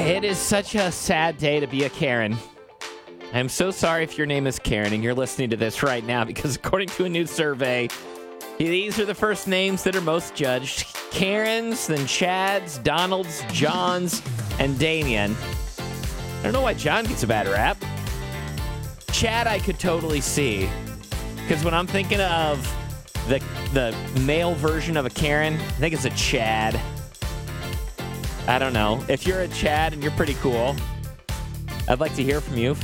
It is such a sad day to be a Karen. I'm so sorry if your name is Karen and you're listening to this right now, because according to a new survey, these are the first names that are most judged. Karens, then Chads, Donalds, Johns, and Damien. I don't know why John gets a bad rap. Chad I could totally see, because when I'm thinking of the male version of a Karen, I think it's a Chad. I don't know. If you're a Chad and you're pretty cool, I'd like to hear from you.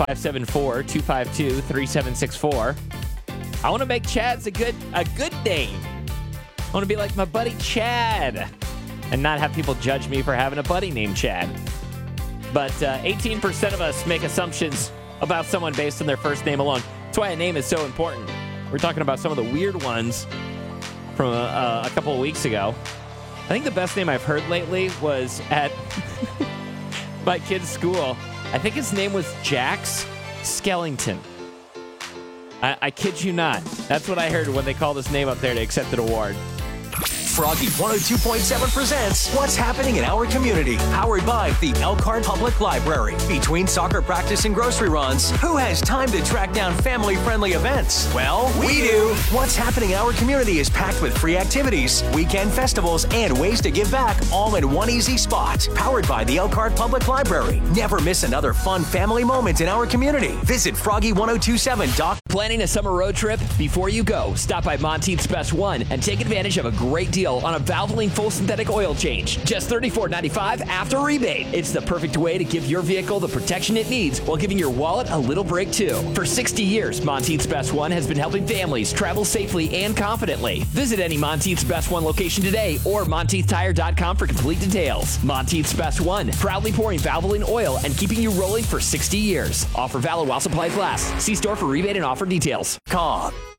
574-252-3764. I want to make Chad's a good name. I want to be like my buddy Chad and not have people judge me for having a buddy named Chad. But 18% of us make assumptions about someone based on their first name alone. That's why a name is so important. We're talking about some of the weird ones from a couple of weeks ago. I think the best name I've heard lately was at my kid's school. I think his name was Jax Skellington. I kid you not. That's what I heard when they called his name up there to accept an award. Froggy 102.7 presents What's Happening in Our Community, powered by the Elkhart Public Library. Between soccer practice and grocery runs, who has time to track down family-friendly events? Well, we do. What's Happening in Our Community is packed with free activities, weekend festivals, and ways to give back, all in one easy spot. Powered by the Elkhart Public Library. Never miss another fun family moment in our community. Visit Froggy1027.com. Planning a summer road trip? Before you go, stop by Monteith's Best One and take advantage of a great deal on a Valvoline full synthetic oil change. Just $34.95 after rebate. It's the perfect way to give your vehicle the protection it needs while giving your wallet a little break too. For 60 years, Monteith's Best One has been helping families travel safely and confidently. Visit any Monteith's Best One location today or MonteithTire.com for complete details. Monteith's Best One, proudly pouring Valvoline oil and keeping you rolling for 60 years. Offer valid while supplies last. See store for rebate and offer details.